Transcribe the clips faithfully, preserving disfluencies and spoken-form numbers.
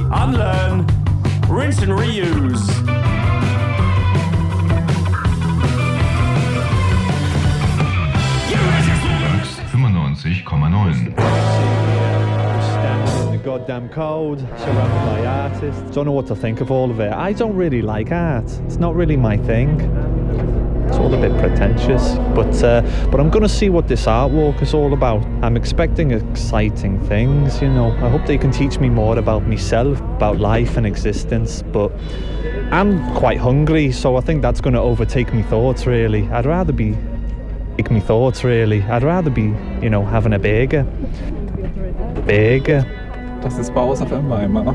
unlearn, rinse and reuse. fünfundneunzig Komma neun. Standing in the goddamn cold, surrounded by artists. Don't know what to think of all of it. I don't really like art. It's not really my thing. It's all a bit pretentious, but uh, but I'm gonna see what this art walk is all about. I'm expecting exciting things, you know. I hope they can teach me more about myself, about life and existence, but I'm quite hungry, so I think that's gonna overtake me thoughts, really. I'd rather be take me thoughts, really. I'd rather be, you know, having a burger. Burger. Das ist Bauhaus F M Weimar.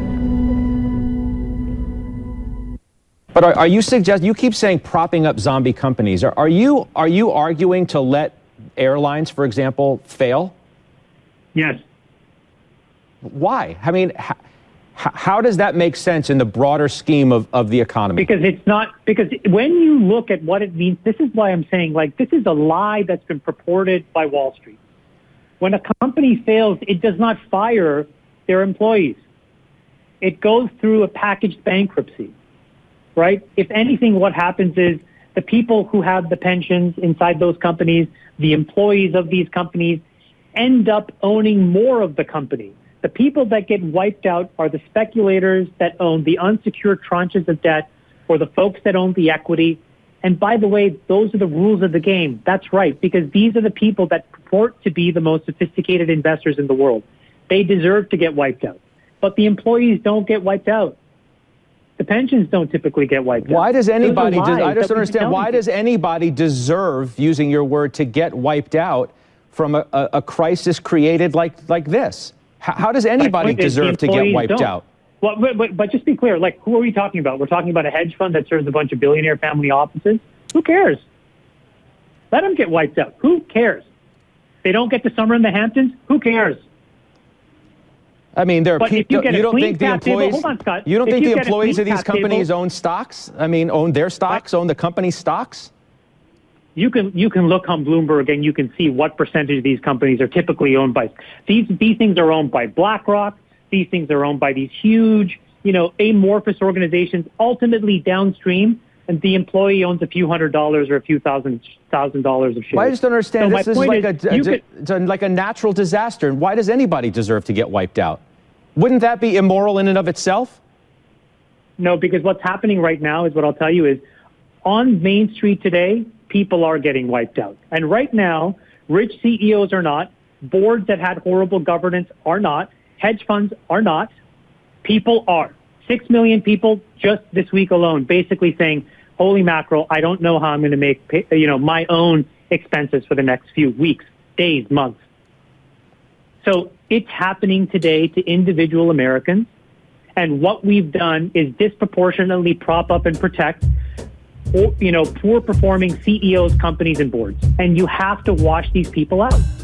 But are, are you suggest you keep saying propping up zombie companies? Are, are you are you arguing to let airlines, for example, fail? Yes. Why? I mean, how, how does that make sense in the broader scheme of, of the economy? Because it's not, because when you look at what it means, this is why I'm saying, like, this is a lie that's been purported by Wall Street. When a company fails, it does not fire their employees. It goes through a packaged bankruptcy, right? If anything, what happens is the people who have the pensions inside those companies, the employees of these companies, end up owning more of the company. The people that get wiped out are the speculators that own the unsecured tranches of debt, or the folks that own the equity. And by the way, those are the rules of the game. That's right, because these are the people that purport to be the most sophisticated investors in the world. They deserve to get wiped out. But the employees don't get wiped out. The pensions don't typically get wiped out. Why does anybody, Those are des- I lies just that don't we've been understand, why telling you. does anybody deserve, using your word, to get wiped out from a, a, a crisis created like, like this? How, how does anybody point is, the deserve to get employees wiped don't. out? Well, but, but, but just be clear, like, who are we talking about? We're talking about a hedge fund that serves a bunch of billionaire family offices? Who cares? Let them get wiped out. Who cares? They don't get the summer in the Hamptons? Who cares? I mean, there are But if people. you get a You don't clean think the cap table- employees? hold on, Scott. You don't If think you the get a employees clean of these cap table- companies own stocks? I mean, own their stocks, own the company's stocks? You can you can look on Bloomberg and you can see what percentage of these companies are typically owned by. These these things are owned by BlackRock. These things are owned by these huge, you know, amorphous organizations. Ultimately, downstream, and the employee owns a few hundred dollars or a few thousand thousand dollars of shares. Well, I just don't understand. So this my is point like is, a, you a- could- it's a- like a natural disaster. And why does anybody deserve to get wiped out? Wouldn't that be immoral in and of itself? No, because what's happening right now is what I'll tell you is on Main Street today, people are getting wiped out. And right now, rich C E Os are not, boards that had horrible governance are not, hedge funds are not, people are. Six million people just this week alone basically saying, holy mackerel, I don't know how I'm going to make pay, you know, my own expenses for the next few weeks, days, months. So it's happening today to individual Americans. And what we've done is disproportionately prop up and protect, you know, poor performing C E Os, companies, and boards. And you have to wash these people out.